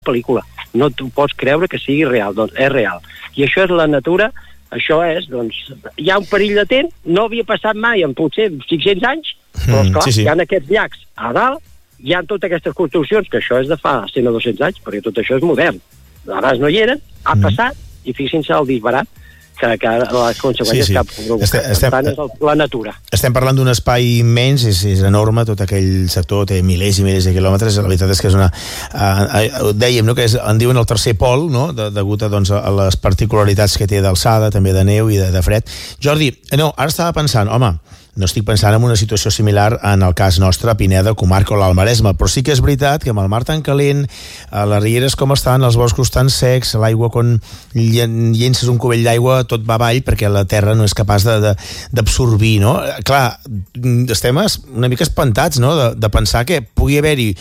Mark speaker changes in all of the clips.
Speaker 1: pel·lícula. No t'ho pots creure que sigui real, doncs és real. I això és la natura, això és, doncs, hi ha un perill latent, no havia passat mai en potser 500 anys, però esclar, hi ha aquests llacs a dalt, hi ha totes aquestes construccions, que això és de fa 100 o 200 anys, perquè tot això és modern. Abans no hi eren, ha passat, i fixin-se el disbarat, que les conseqüències que ha provocat. És la natura.
Speaker 2: Estem parlant d'un espai immens, és enorme, tot aquell sector té milers i milers de quilòmetres, la veritat és que és una... dèiem, no?, que en diuen el tercer pol, no?, degut a les particularitats que té d'alçada, també de neu i de fred. Jordi, no, ara estava pensant, home, no estic pensant en una situació similar en el cas nostre a Pineda, comarca o l'Almaresme, però sí que és veritat que amb el mar tan calent, les rieres com estan, els boscos tan secs, l'aigua quan llences un cubell d'aigua tot va avall perquè la terra no és capaç d'absorbir, no? Clar, estem una mica espantats, no?, de pensar que pugui haver-hi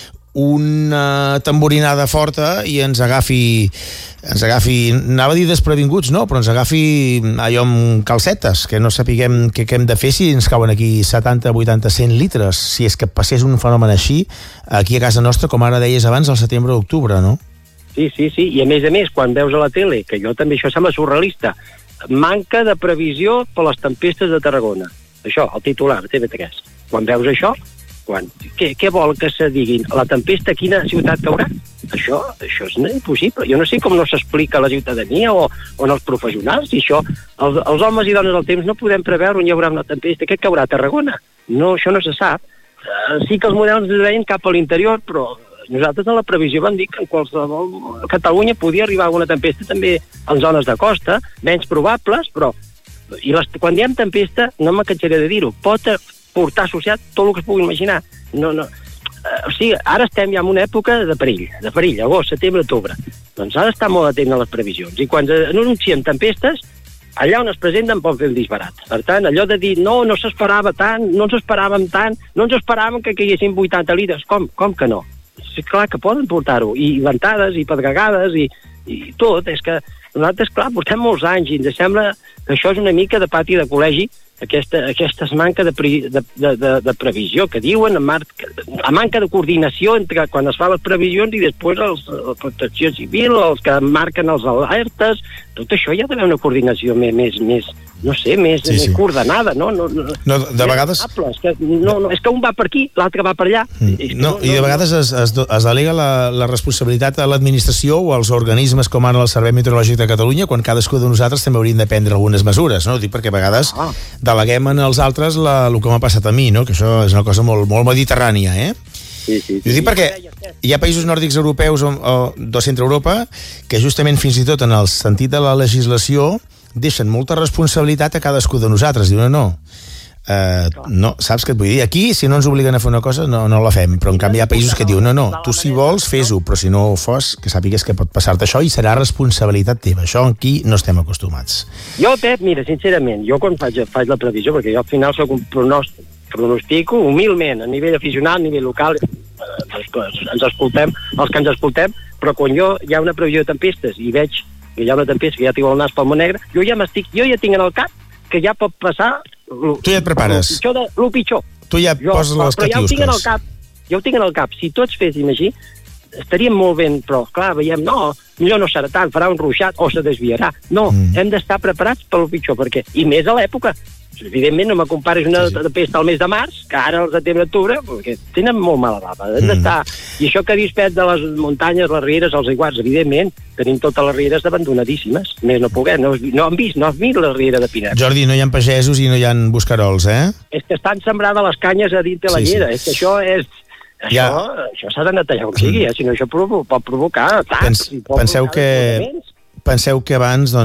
Speaker 2: una tamborinada forta i ens agafi, anava a dir desprevinguts, no, però ens agafi allò amb calcetes, que no sapiguem què hem de fer si ens cauen aquí 70, 80, 100 litres, si és que passés un fenomen així aquí a casa nostra, com ara deies abans, al setembre o octubre, no?
Speaker 1: Sí, i a més, quan veus a la tele, que jo també, això sembla surrealista, manca de previsió per les tempestes de Tarragona. Això, el titular, TV3. Quan veus això, què vol que se diguin? La tempesta a quina ciutat caurà? Això és impossible. Jo no sé com no s'explica a la ciutadania o als professionals, i això, els homes i dones del temps no podem preveure on hi haurà una tempesta. Què caurà a Tarragona? No, això no se sap. Sí que els models es veien cap a l'interior, però nosaltres a la previsió vam dir que en qualsevol Catalunya podia arribar alguna tempesta també en zones de costa, menys probables, però quan diem tempesta, no me cansaré de dir-ho, pot portar associat tot el que es pugui imaginar. O sigui, ara estem ja en una època de perill, agost, setembre, octubre. Doncs ha d'estar molt atent a les previsions. I quan anunciem tempestes, allà on es presenten pot fer el disbarat. Per tant, allò de dir, no s'esperava tant, no ens esperàvem tant, no ens esperàvem que caiguessin 80 litres. Com que no? És clar que poden portar-ho, i ventades, i pedregades, i tot. És que nosaltres, clar, portem molts anys i ens sembla que això és una mica de pati de col·legi, aquesta manca de previsió que diuen, la manca de coordinació entre quan es fa les previsions i després la protecció civil, els que marquen els alertes, tot això hi ha d'haver una coordinació més coordenada, no?
Speaker 2: De vegades...
Speaker 1: És que un va per aquí, l'altre va per allà.
Speaker 2: I de vegades es delega la responsabilitat a l'administració o als organismes com ara el Servei Meteorològic de Catalunya, quan cadascú de nosaltres també hauríem de prendre algunes mesures, no? Dic perquè a vegades deleguem en els altres el que m'ha passat a mi, no? Que això és una cosa molt, molt mediterrània, eh?
Speaker 1: Sí.
Speaker 2: Ho dic perquè hi ha països nòrdics europeus o de centre Europa que justament fins i tot en el sentit de la legislació deixen molta responsabilitat a cadascú de nosaltres. Diuen, no, saps què et vull dir? Aquí, si no ens obliguen a fer una cosa, no la fem. Però en canvi hi ha països que diuen, no, tu si vols, fes-ho, però si no ho fas, que sàpigues que pot passar-te això i serà responsabilitat teva. Això aquí no estem acostumats.
Speaker 1: Jo, Pep, mira, sincerament, jo quan faig la previsió, perquè jo al final soc un pronostico humilment, a nivell aficionat, a nivell local, ens escoltem, els que ens escoltem, però quan hi ha una previsió de tempestes i veig que hi ha una tempesta que ja tinc el nas pel món negre, jo ja tinc en el cap que ja pot passar
Speaker 2: tu ja et prepares.
Speaker 1: Lo pitjor.
Speaker 2: Tu ja poses les catiusques.
Speaker 1: Ja ho tinc en el cap. Si tots féssim així, estaríem molt ben, però clar, veiem, millor no serà tant, farà un ruixat o se desviarà. No, hem d'estar preparats per lo pitjor, perquè, i més a l'època, evidentment no me compares una tempesta al mes de març, que ara al setembre-octubre, perquè tenen molt mala bava. Hem d'estar... I això que dius, Pep, de les muntanyes, les rieres, els aiguats, evidentment, tenim totes les rieres abandonadíssimes. Més no puguem. No has vist la riera de Pineda.
Speaker 2: Jordi, no hi ha pagesos i no hi ha buscarols, eh?
Speaker 1: És que estan sembrades les canyes a dins de la llera. És que això és... Això s'ha de netejar com sigui, si no això pot provocar atacs.
Speaker 2: Penseu que abans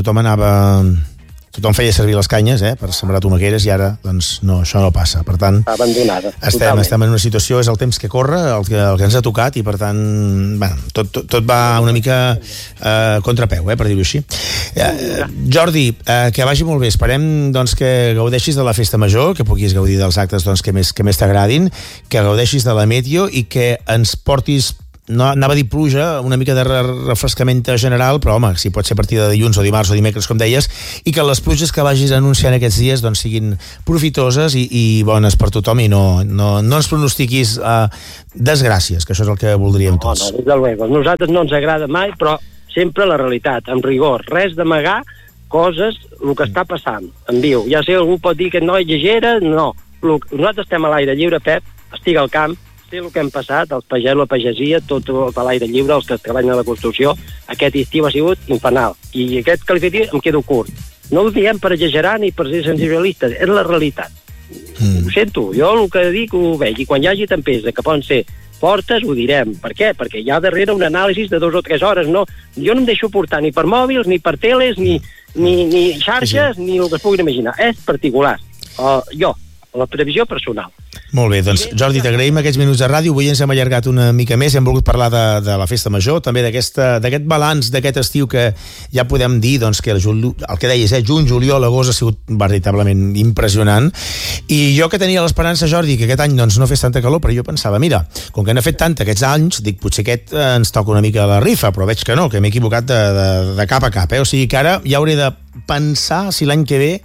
Speaker 2: tothom feia servir les canyes per sembrar tomaqueres i ara no, això no passa. Per tant,
Speaker 1: abandonada.
Speaker 2: Estem en una situació, és el temps que corre, el que ens ha tocat, i per tant tot va una mica contrapeu, per dir-ho així. Jordi, que vagi molt bé. Esperem que gaudeixis de la festa major, que puguis gaudir dels actes que més t'agradin, que gaudeixis de la meteo i que ens portis no anava a dir pluja, una mica de refrescament general, però home, si pot ser a partir de dilluns o dimarts o dimecres, com deies, i que les pluges que vagis anunciant aquests dies doncs siguin profitoses i bones per tothom, i no ens pronostiquis desgràcies, que això és el que voldríem tots.
Speaker 1: No, des de luego. A nosaltres no ens agrada mai, però sempre la realitat, amb rigor, res d'amagar coses, el que està passant en viu. Ja sé, algú pot dir que no exagera, no. Nosaltres estem a l'aire lliure, Pep, estic al camp, sé el que hem passat, els pagesos, la pagesia, tot a l'aire lliure, els que treballen a la construcció, aquest estiu ha sigut infernal. I aquest qualificatiu em quedo curt. No ho diem per exagerar ni per ser sensibilistes, és la realitat. Ho sento, jo el que dic ho veig, i quan hi hagi tempestes que poden ser fortes, ho direm. Per què? Perquè hi ha darrere un anàlisi de 2 o 3 hores, no? Jo no em deixo portar ni per mòbils, ni per teles, ni xarxes, ni el que es puguin imaginar. És particular. Jo, la previsió personal.
Speaker 2: Molt bé, doncs Jordi, t'agraïm aquests minuts de ràdio. Avui ens hem allargat una mica més, hem volgut parlar de la festa major, també d'aquest balanç d'aquest estiu, que ja podem dir doncs, que el que deies, juny, juliol, agost ha sigut veritablement impressionant, i jo que tenia l'esperança, Jordi, que aquest any doncs, no fes tanta calor, però jo pensava, mira, com que n'ha fet tanta aquests anys, dic, potser aquest ens toca una mica la rifa, però veig que no, que m'he equivocat de cap a cap, o sigui que ara ja hauré de pensar si l'any que ve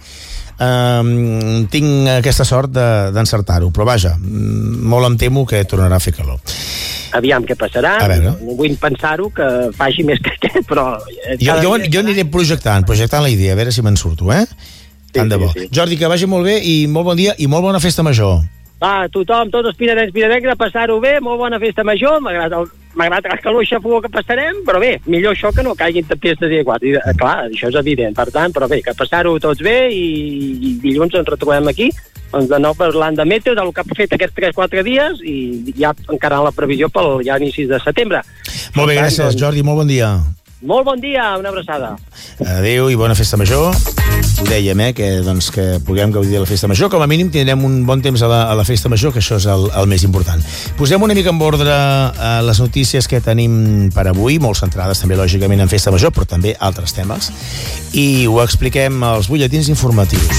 Speaker 2: tinc aquesta sort d'encertar-ho, però vaja, molt em temo que tornarà a fer calor.
Speaker 1: Aviam què passarà, no vull pensar-ho que faci més que aquest, però...
Speaker 2: Jo aniré projectant la idea, a veure si me'n surto, tant de bo. Sí. Jordi, que vagi molt bé i molt bon dia i molt bona festa major.
Speaker 1: Tothom, tots els pinedencs, de passar-ho bé, molt bona festa major, m'agrada la calor i xafogó que passarem, però bé, millor això que no caiguin tempestes i aiguats. Clar, això és evident, per tant, però bé, que passar-ho tots bé i dilluns ens retrobem aquí, doncs de nou parlant de meteo, del que ha fet aquests 3-4 dies i ja encarant la previsió pel ja inicis de setembre.
Speaker 2: Molt bé, gràcies, Jordi, molt bon dia.
Speaker 1: Molt bon dia, una abraçada.
Speaker 2: Adéu i bona festa major. Ho dèiem, que puguem gaudir de la festa major. Com a mínim tindrem un bon temps a la festa major, que això és el més important. Posem una mica en ordre les notícies que tenim per avui, molt centrades també, lògicament, en festa major, però també altres temes. I ho expliquem als butlletins informatius.